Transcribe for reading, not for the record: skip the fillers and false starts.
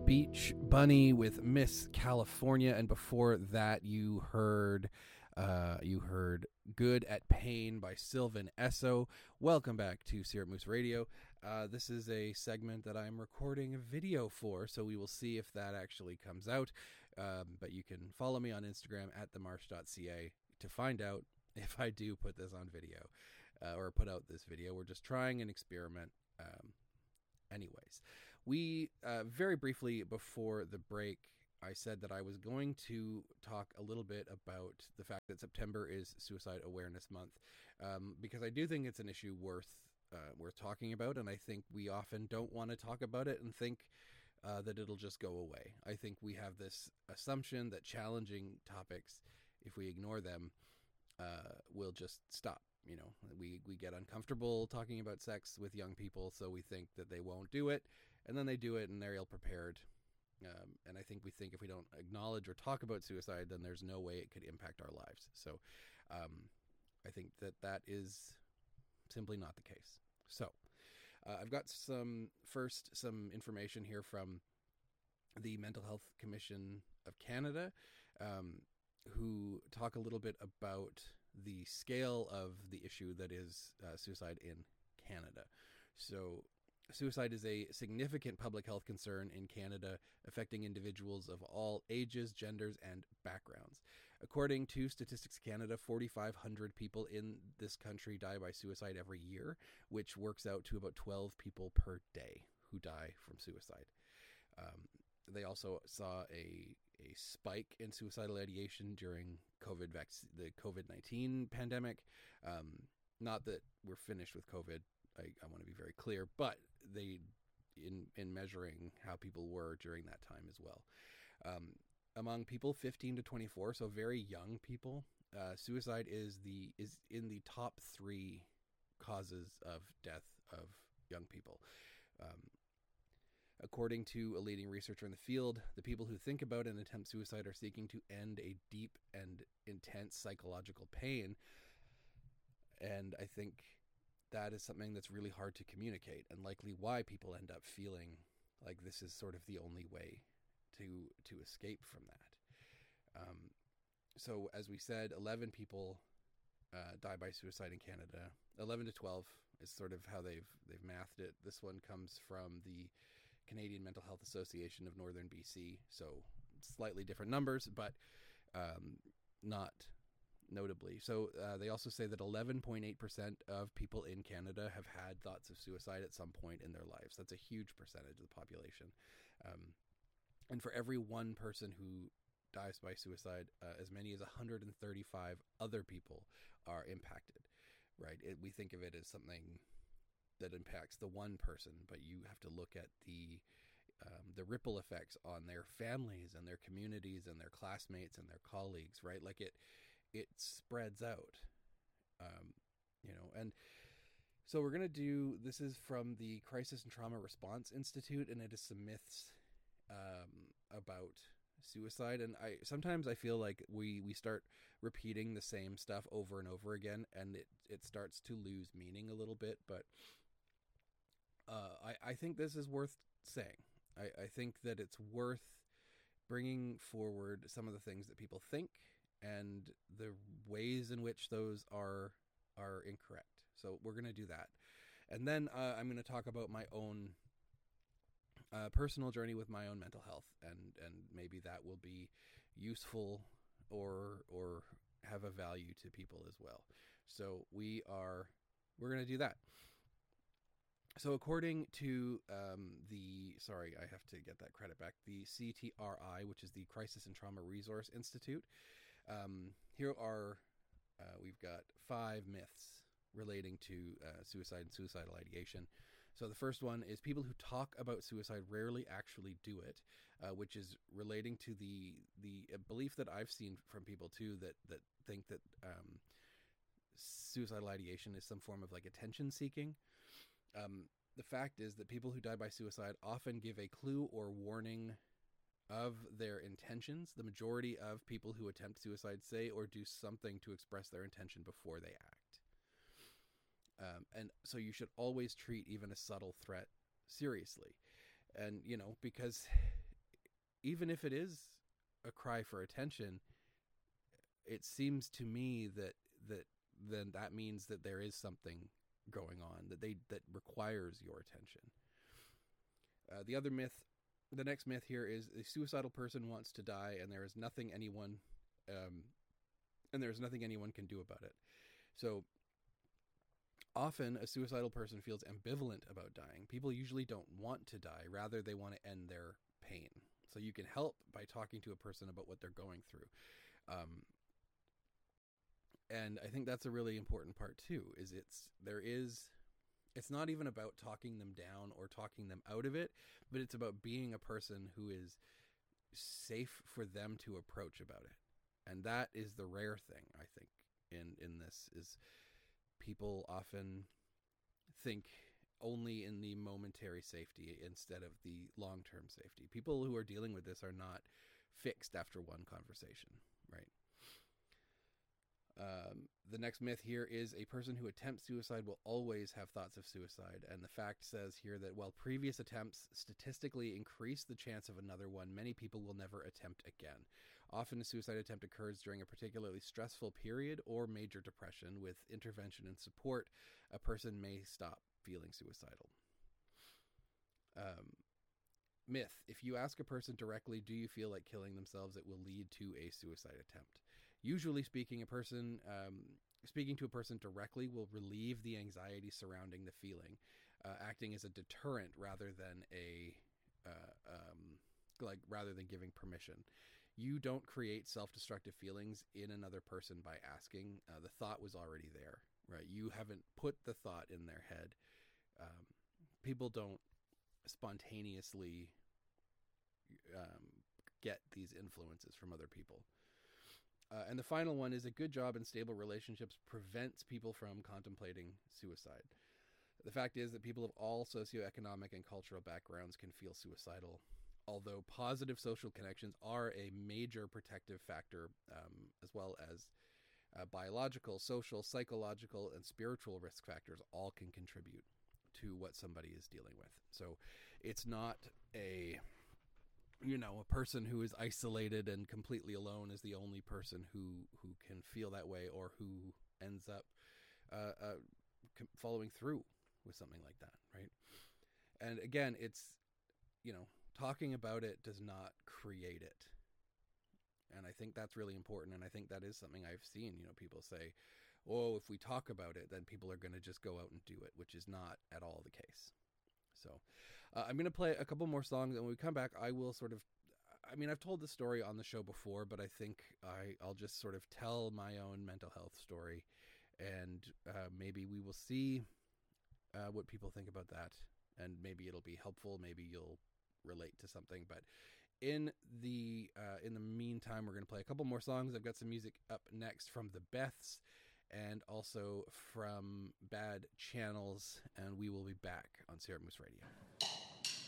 Beach Bunny with Miss California, and before that you heard Good at Pain by Sylvan Esso. Welcome back to Syrup Moose Radio. This is a segment that I'm recording a video for, so we will see if that actually comes out. But you can follow me on Instagram at themarsh.ca to find out if I do put this on video or put out this video. We're just trying an experiment. Anyways, we very briefly before the break, I said that I was going to talk a little bit about the fact that September is Suicide Awareness Month, because I do think it's an issue worth talking about, and I think we often don't want to talk about it and think that it'll just go away. I think we have this assumption that challenging topics, if we ignore them, will just stop. You know, we get uncomfortable talking about sex with young people, so we think that they won't do it, and then they do it and they're ill-prepared. And I think we think if we don't acknowledge or talk about suicide, then there's no way it could impact our lives. So I think that is simply not the case. So I've got some information here from the Mental Health Commission of Canada, who talk a little bit about the scale of the issue that is suicide in Canada. So suicide is a significant public health concern in Canada, affecting individuals of all ages, genders, and backgrounds. According to Statistics Canada, 4,500 people in this country die by suicide every year, which works out to about 12 people per day who die from suicide. They also saw a spike in suicidal ideation during the COVID-19 pandemic. Not that we're finished with COVID. I want to be very clear, but they, in measuring how people were during that time as well. Among people 15 to 24, so very young people, suicide is in the top 3 causes of death of young people. According to a leading researcher in the field, the people who think about and attempt suicide are seeking to end a deep and intense psychological pain. And I think that is something that's really hard to communicate, and likely why people end up feeling like this is sort of the only way to escape from that. So as we said, 11 people die by suicide in Canada. 11 to 12 is sort of how they've mathed it. This one comes from the Canadian Mental Health Association of Northern BC, so slightly different numbers, but not notably. So they also say that 11.8% of people in Canada have had thoughts of suicide at some point in their lives. That's a huge percentage of the population. And for every one person who dies by suicide, as many as 135 other people are impacted, right? We think of it as something that impacts the one person, but you have to look at the ripple effects on their families and their communities and their classmates and their colleagues, right? Like it spreads out, and so we're going to do, this is from the Crisis and Trauma Response Institute, and it is some myths about suicide. And sometimes I feel like we start repeating the same stuff over and over again, and it starts to lose meaning a little bit, but I think this is worth saying. I think that it's worth bringing forward some of the things that people think and the ways in which those are incorrect. So we're going to do that. And then I'm going to talk about my own personal journey with my own mental health, and maybe that will be useful or have a value to people as well. So we're going to do that. So according to I have to get that credit back, the CTRI, which is the Crisis and Trauma Resource Institute, we've got 5 myths relating to suicide and suicidal ideation. So the first one is people who talk about suicide rarely actually do it, which is relating to the belief that I've seen from people too that think that suicidal ideation is some form of like attention seeking. The fact is that people who die by suicide often give a clue or warning of their intentions. The majority of people who attempt suicide say or do something to express their intention before they act. And so you should always treat even a subtle threat seriously. And, because even if it is a cry for attention, it seems to me that then that means that there is something going on that requires your attention. The next myth here is a suicidal person wants to die, and there is nothing anyone can do about it. So often a suicidal person feels ambivalent about dying. People usually don't want to die, rather they want to end their pain. So you can help by talking to a person about what they're going through. And I think that's a really important part too, it's not even about talking them down or talking them out of it, but it's about being a person who is safe for them to approach about it. And that is the rare thing, I think, in this, is people often think only in the momentary safety instead of the long-term safety. People who are dealing with this are not fixed after one conversation, right? The next myth here is a person who attempts suicide will always have thoughts of suicide. And the fact says here that while previous attempts statistically increase the chance of another one, many people will never attempt again. Often a suicide attempt occurs during a particularly stressful period or major depression. With intervention and support, a person may stop feeling suicidal. Myth: if you ask a person directly, do you feel like killing themselves, it will lead to a suicide attempt. Usually speaking, speaking to a person directly will relieve the anxiety surrounding the feeling, acting as a deterrent rather than rather than giving permission. You don't create self-destructive feelings in another person by asking. The thought was already there, right? You haven't put the thought in their head. People don't spontaneously get these influences from other people. And the final one is a good job in stable relationships prevents people from contemplating suicide. The fact is that people of all socioeconomic and cultural backgrounds can feel suicidal, although positive social connections are a major protective factor, as well as biological, social, psychological, and spiritual risk factors all can contribute to what somebody is dealing with. So it's not a person who is isolated and completely alone is the only person who can feel that way, or who ends up following through with something like that, right? And again, it's, talking about it does not create it. And I think that's really important. And I think that is something I've seen, people say, oh, if we talk about it, then people are going to just go out and do it, which is not at all the case. So I'm going to play a couple more songs, and when we come back, I will I've told this story on the show before, but I think I'll just sort of tell my own mental health story, and maybe we will see what people think about that, and maybe it'll be helpful, maybe you'll relate to something. But in the meantime, we're going to play a couple more songs. I've got some music up next from the Beths, and also from Bad Channels, and we will be back on Syrup Moose Radio.